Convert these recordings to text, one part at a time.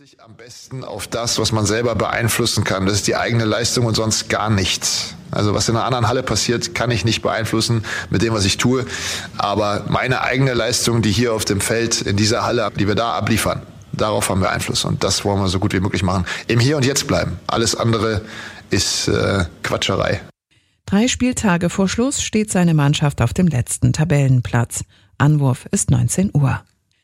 sich am besten auf das, was man selber beeinflussen kann. Das ist die eigene Leistung und sonst gar nichts. Also was in einer anderen Halle passiert, kann ich nicht beeinflussen mit dem, was ich tue. Aber meine eigene Leistung, die hier auf dem Feld in dieser Halle, die wir da abliefern, darauf haben wir Einfluss. Und das wollen wir so gut wie möglich machen. Im Hier und Jetzt bleiben. Alles andere ist Quatscherei. 3 Spieltage vor Schluss steht seine Mannschaft auf dem letzten Tabellenplatz. Anwurf ist 19 Uhr.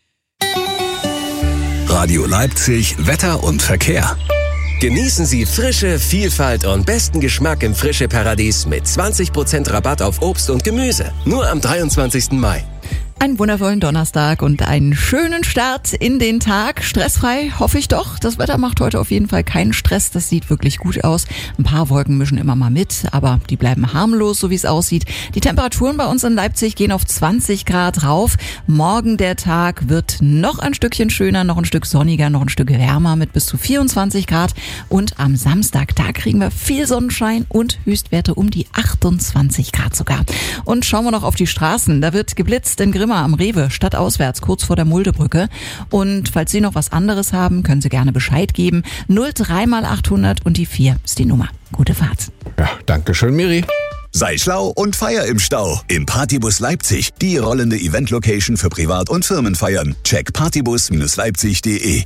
Radio Leipzig, Wetter und Verkehr. Genießen Sie Frische, Vielfalt und besten Geschmack im Frische-Paradies mit 20% Rabatt auf Obst und Gemüse. Nur am 23. Mai. Einen wundervollen Donnerstag und einen schönen Start in den Tag. Stressfrei, hoffe ich doch. Das Wetter macht heute auf jeden Fall keinen Stress. Das sieht wirklich gut aus. Ein paar Wolken mischen immer mal mit, aber die bleiben harmlos, so wie es aussieht. Die Temperaturen bei uns in Leipzig gehen auf 20 Grad rauf. Morgen der Tag wird noch ein Stückchen schöner, noch ein Stück sonniger, noch ein Stück wärmer mit bis zu 24 Grad. Und am Samstag, da kriegen wir viel Sonnenschein und Höchstwerte um die 28 Grad sogar. Und schauen wir noch auf die Straßen. Da wird geblitzt in Grimma am Rewe, stadtauswärts, kurz vor der Muldebrücke. Und falls Sie noch was anderes haben, können Sie gerne Bescheid geben. 03 mal 800 und die 4 ist die Nummer. Gute Fahrt. Ja, danke schön, Miri. Sei schlau und feier im Stau. Im Partybus Leipzig, die rollende Event-Location für Privat- und Firmenfeiern. Check partybus-leipzig.de.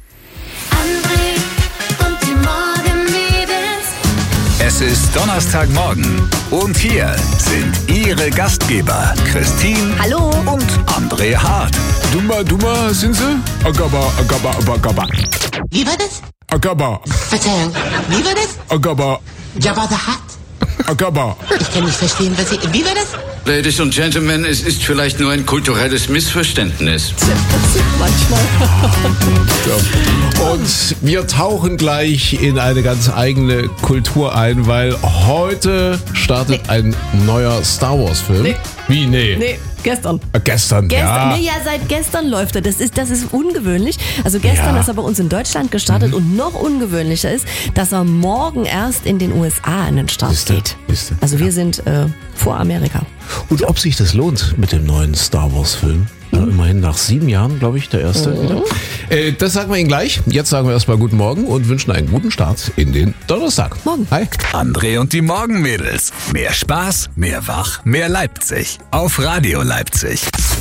Es ist Donnerstagmorgen und hier sind Ihre Gastgeber Christine Hallo und André Hart. Dummer sind sie? Agaba. Wie war das? Agaba. Verzeihung, wie war das? Agaba. Jabba the Hutt? Agaba. Ich kann nicht verstehen, was Sie... Wie war das? Ladies and Gentlemen, es ist vielleicht nur ein kulturelles Missverständnis. Und wir tauchen gleich in eine ganz eigene Kultur ein, weil heute startet ein neuer Star Wars Film. Nee. Wie? Nee. Gestern. Gestern, ja. Nee, ja, seit gestern läuft er. Das ist ungewöhnlich. Also gestern ist er bei uns in Deutschland gestartet und noch ungewöhnlicher ist, dass er morgen erst in den USA an den Start geht. Also wir sind vor Amerika. Und ob sich das lohnt mit dem neuen Star Wars Film? Immerhin nach 7 Jahren, glaube ich, der erste wieder. Das sagen wir Ihnen gleich. Jetzt sagen wir erstmal guten Morgen und wünschen einen guten Start in den Donnerstag. Morgen. Hi. André und die Morgenmädels. Mehr Spaß, mehr Wach, mehr Leipzig. Auf Radio Leipzig.